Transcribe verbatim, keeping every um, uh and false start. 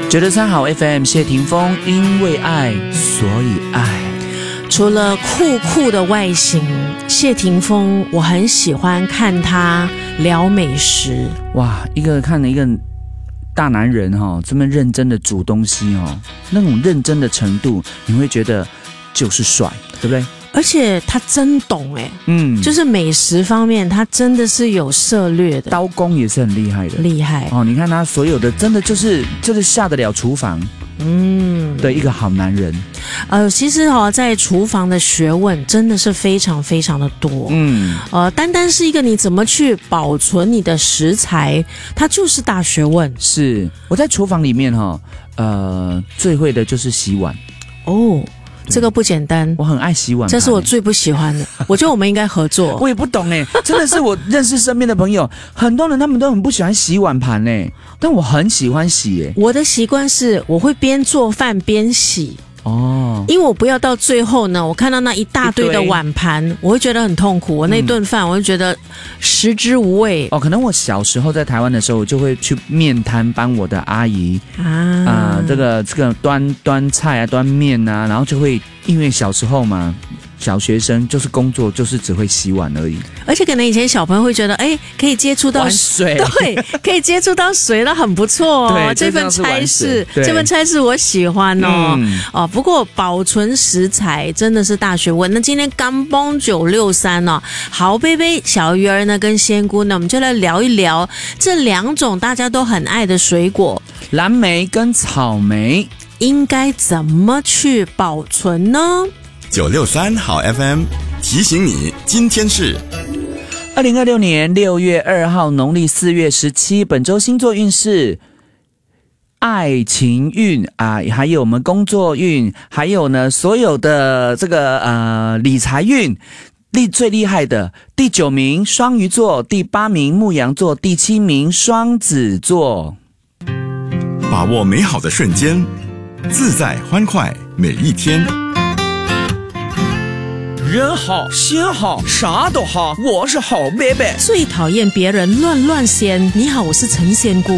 九六三好 F M 谢霆锋，因为爱所以爱。 除了酷酷的外形，谢霆锋我很喜欢看他聊美食。 哇，一个看了一个大男人哦，这么认真的煮东西哦，那种认真的程度，你会觉得就是帅，对不对？ 而且他真懂哎， 嗯， 就是美食方面，他真的是有涉略的， 刀工也是很厉害的， 厉害哦。你看他所有的，真的就是就是下得了厨房，嗯，的一个好男人。 呃，其实哦，在厨房的学问真的是非常非常的多，嗯，呃，单单是一个你怎么去保存你的食材，它就是大学问。 是我在厨房里面哈、哦，呃，最会的就是洗碗哦。这个不简单， 我很爱洗碗， 这是我最不喜欢的。我觉得我们应该合作。 我也不懂哎，真的是我认识身边的朋友，很多人他们都很不喜欢洗碗盘哎，但我很喜欢洗哎。 我的习惯是我会边做饭边洗。哦，因为我不要到最后呢，我看到那一大堆的碗盘，我会觉得很痛苦。我那顿饭，我会觉得食之无味。 哦，可能我小时候在台湾的时候，我就会去面摊帮我的阿姨啊、呃，这个这个端端菜啊，端面啊，然后就会因为小时候嘛。小学生就是工作就是只会洗碗而已， 而且可能以前小朋友会觉得，哎，可以接触到水， 对，可以接触到水，那很不错哦。这份差事，这份差事我喜欢哦。嗯、哦，不过保存食材真的是大学问。那今天刚崩九六三哦，好贝贝、小鱼儿呢跟仙姑呢，我们就来聊一聊这两种大家都很爱的水果， 蓝莓跟草莓， 应该怎么去保存呢？ 九六三好 F M 提醒你，今天是二零二六年六月二号，农历四月十七，本周星座运势。爱情运啊，还有我们工作运，还有呢所有的这个呃理财运。厉最厉害的第九名双鱼座，第八名牧羊座，第七名双子座。 把握美好的瞬间，自在欢快每一天。 人好心好啥都好，我是好贝贝。 最讨厌别人乱乱仙。你好，我是陈仙姑。